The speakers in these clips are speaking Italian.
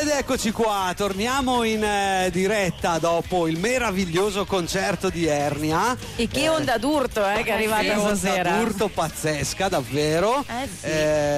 Ed eccoci qua, torniamo in diretta dopo il meraviglioso concerto di Ernia. E che onda d'urto che è arrivata stasera. Onda d'urto pazzesca, davvero. Sì.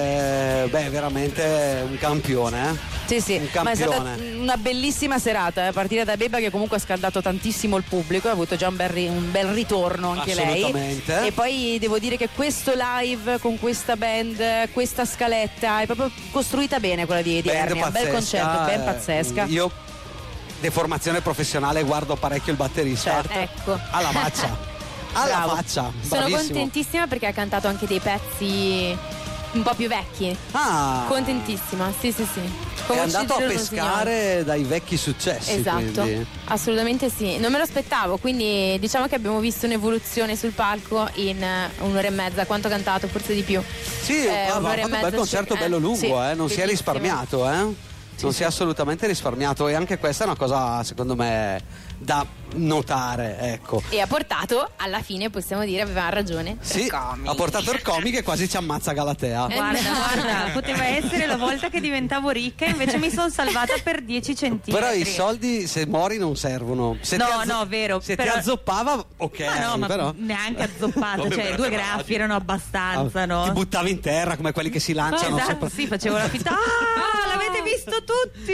Veramente un campione. Sì, un campione. Ma è stata una bellissima serata, a partire da Beba, che comunque ha scaldato tantissimo il pubblico, ha avuto già un bel ritorno anche lei. E poi devo dire che questo live con questa band, questa scaletta è proprio costruita bene, quella di Ernia. Un bel concerto, ben pazzesca. Io deformazione professionale, guardo parecchio il batterista. Certo. Ecco. Alla faccia. Alla faccia. Sono Bravissimo. contentissima perché ha cantato anche dei pezzi un po' più vecchi. Contentissima, sì. È andato a pescare dai vecchi successi. Esatto, quindi. Assolutamente sì. Non me lo aspettavo, quindi diciamo che abbiamo visto un'evoluzione sul palco in un'ora e mezza. Quanto ha cantato? Forse di più. Sì, ha fatto un bel concerto bello lungo, sì, non si è risparmiato, non si è assolutamente risparmiato, e anche questa è una cosa secondo me da notare, ecco. E ha portato, alla fine possiamo dire, aveva ragione, sì, Ercomi. ha portato Ercomi che quasi ci ammazza Galatea. Guarda, poteva essere la volta che diventavo ricca, invece mi sono salvata per 10 centimetri. Però i soldi, se muori, non servono. Se vero. Se ti azzoppava, ok. Ma però neanche azzoppata, cioè 2 graffi erano abbastanza, no? Ti buttavi in terra come quelli che si lanciano sopra. Sì, facevo la finta. L'avete visto tutti?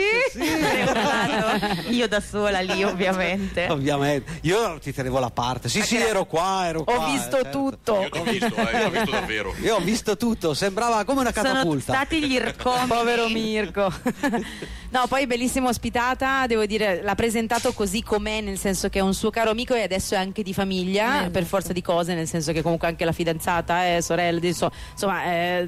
Sì. Io da sola lì, ovviamente. Io ti tenevo la parte. Sì, ero qua. Ho visto tutto. Io t'ho visto davvero. Io ho visto tutto, sembrava come una catapulta. Sono stati gli Ircomi. Povero Mirko. No, poi bellissima ospitata, devo dire, l'ha presentato così com'è, nel senso che è un suo caro amico e adesso è anche di famiglia, per forza di cose, nel senso che comunque anche la fidanzata, sorelle, insomma,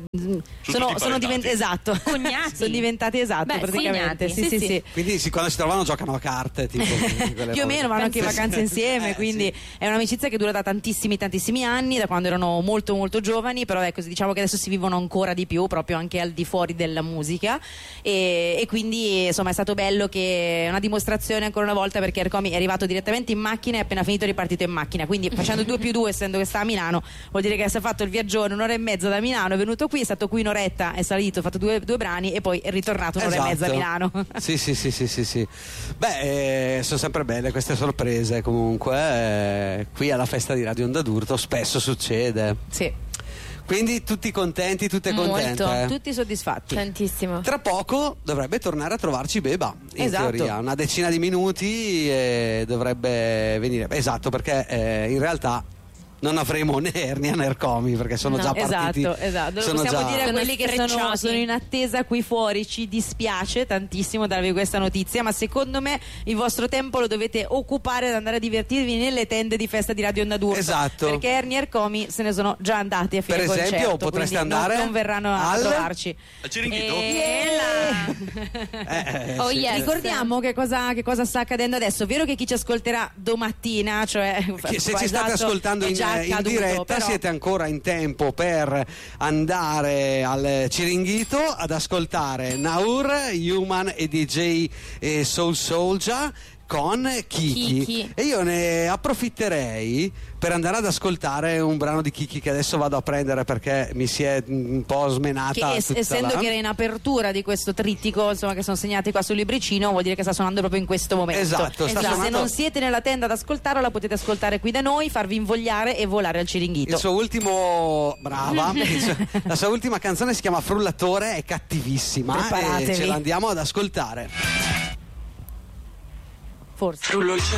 sono diventati cognati. Sono diventati praticamente. Sì. Quindi quando si trovano giocano a carte, tipo, più o meno vanno anche in vacanze insieme, quindi è un'amicizia che dura da tantissimi anni, da quando erano molto molto giovani, però ecco, diciamo che adesso si vivono ancora di più, proprio anche al di fuori della musica, e quindi insomma è stato bello, che è una dimostrazione ancora una volta, perché Ercomi è arrivato direttamente in macchina e appena finito è ripartito in macchina, quindi facendo 2+2, essendo che sta a Milano, vuol dire che si è fatto il viaggione un'ora e mezza da Milano, è venuto qui, è stato qui un'oretta, è salito, ha fatto due brani e poi è ritornato un'ora e mezza a Milano. Sì. Beh, sono sempre belle queste sorprese, comunque qui alla festa di Radio Onda d'Urto spesso succede. Sì. Quindi tutti contenti, tutte contente. Molto, tutti soddisfatti. Tantissimo. Tra poco dovrebbe tornare a trovarci Beba, in teoria, una decina di minuti dovrebbe venire. Esatto, perché in realtà non avremo né Ernia né Ercomi, perché sono già partiti. Esatto. Lo possiamo dire a quelli che sono in attesa qui fuori. Ci dispiace tantissimo darvi questa notizia, ma secondo me il vostro tempo lo dovete occupare ad andare a divertirvi nelle tende di festa di Radio Onda d'Urto. Esatto. Perché Ernia e Ercomi se ne sono già andati a fine concerto. Per esempio, potreste andare non verranno a trovarci. Al Ciringhito? Ricordiamo che cosa sta accadendo adesso. Vero che chi ci ascolterà domattina, cioè che se ci state ascoltando in diretta, però siete ancora in tempo per andare al Ciringhito ad ascoltare Naur, Human e DJ Soul Soulja con Kiki. E io ne approfitterei per andare ad ascoltare un brano di Kiki che adesso vado a prendere, perché mi si è un po' smenata essendo che era in apertura di questo trittico, insomma, che sono segnati qua sul libricino, vuol dire che sta suonando proprio in questo momento. Esatto. Se non siete nella tenda ad ascoltarlo, la potete ascoltare qui da noi, farvi invogliare e volare al Ciringhito. Il suo ultimo la sua ultima canzone si chiama Frullatore, è cattivissima e ce la andiamo ad ascoltare. Forse. Frullo il